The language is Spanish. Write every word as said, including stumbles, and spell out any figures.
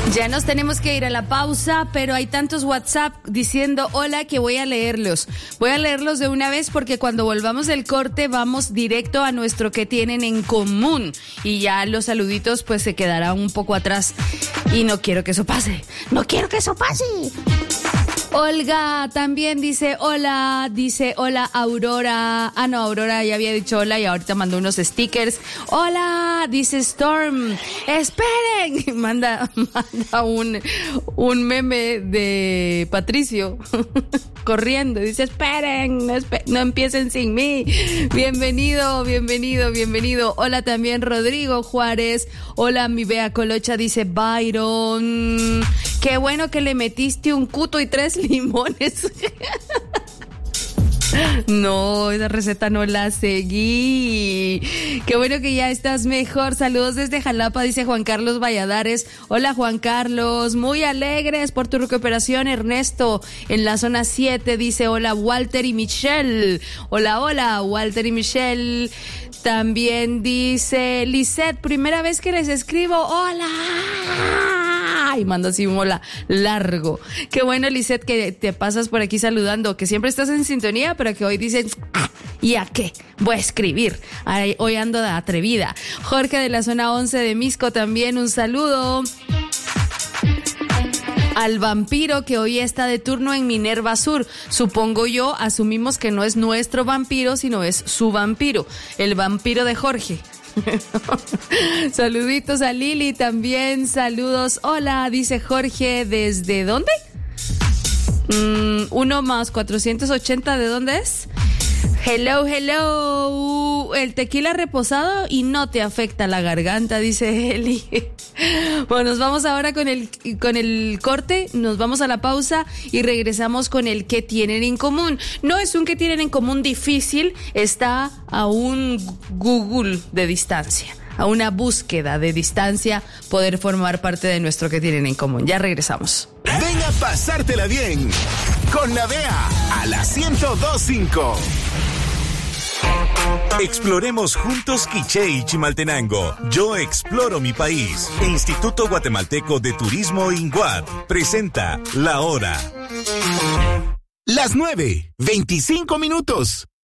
Ya nos tenemos que ir a la pausa, pero hay tantos WhatsApp diciendo hola que voy a leerlos. Voy a leerlos de una vez porque cuando volvamos del corte vamos directo a nuestro que tienen en común. Y ya los saluditos pues se quedarán un poco atrás. Y no quiero que eso pase. No quiero que eso pase. Olga también dice hola, dice hola Aurora. Ah, no, Aurora ya había dicho hola y ahorita mandó unos stickers. Hola, dice Storm. Esperen. Manda, manda un, un meme de Patricio corriendo. Dice esperen, no, esper- no empiecen sin mí. Bienvenido, bienvenido, bienvenido. Hola también Rodrigo Juárez. Hola mi Bea Colocha, dice Byron. Qué bueno que le metiste un cuto y tres limones. No, esa receta no la seguí. Qué bueno que ya estás mejor. Saludos desde Jalapa, dice Juan Carlos Valladares. Hola Juan Carlos, muy alegres por tu recuperación. Ernesto en la zona siete dice hola Walter y Michelle. Hola, hola Walter y Michelle. También dice Lisette, primera vez que les escribo. Hola. Y manda así un hola largo. Qué bueno, Lisette, que te pasas por aquí saludando, que siempre estás en sintonía, pero que hoy dicen, ah, ¿y a qué? Voy a escribir. Ay, hoy ando de atrevida. Jorge de la zona once de Misco también, un saludo. Al vampiro que hoy está de turno en Minerva Sur. Supongo yo, asumimos que no es nuestro vampiro, sino es su vampiro. El vampiro de Jorge. Saluditos a Lili también, saludos. Hola, dice Jorge, ¿desde dónde? Mm, uno más cuatrocientos ochenta, ¿de dónde es? Hello, hello. El tequila reposado y no te afecta la garganta, dice Eli. Bueno, nos vamos ahora con el, con el corte, nos vamos a la pausa y regresamos con el que tienen en común. No es un que tienen en común difícil, está a un Google de distancia, a una búsqueda de distancia, poder formar parte de nuestro que tienen en común. Ya regresamos. Ven a pasártela bien con Navea a la ciento dos punto cinco. Exploremos juntos Quiché y Chimaltenango. Yo exploro mi país. Instituto Guatemalteco de Turismo INGUAT presenta La Hora. Las nueve, veinticinco minutos.